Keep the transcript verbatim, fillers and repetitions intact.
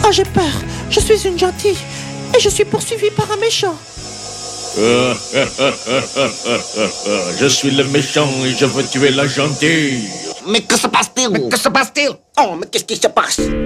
Oh, j'ai peur. Je suis une gentille. Et je suis poursuivie par un méchant. Je suis le méchant et je veux tuer la gentille. Mais que se passe-t-il? Mais que se passe-t-il? Oh, mais qu'est-ce qui se passe?